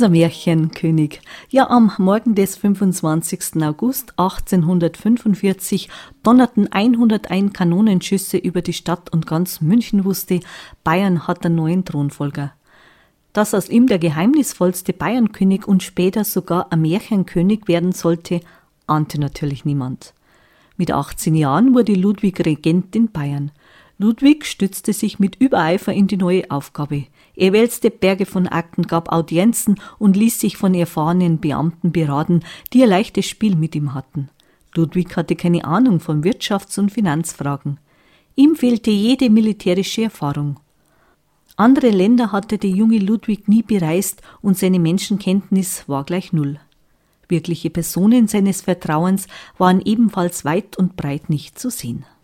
Unser Märchenkönig. Ja, am Morgen des 25. August 1845 donnerten 101 Kanonenschüsse über die Stadt und ganz München wusste, Bayern hat einen neuen Thronfolger. Dass aus ihm der geheimnisvollste Bayernkönig und später sogar ein Märchenkönig werden sollte, ahnte natürlich niemand. Mit 18 Jahren wurde Ludwig Regent in Bayern. Ludwig stützte sich mit Übereifer in die neue Aufgabe. Er wälzte Berge von Akten, gab Audienzen und ließ sich von erfahrenen Beamten beraten, die ein leichtes Spiel mit ihm hatten. Ludwig hatte keine Ahnung von Wirtschafts- und Finanzfragen. Ihm fehlte jede militärische Erfahrung. Andere Länder hatte der junge Ludwig nie bereist und seine Menschenkenntnis war gleich null. Wirkliche Personen seines Vertrauens waren ebenfalls weit und breit nicht zu sehen.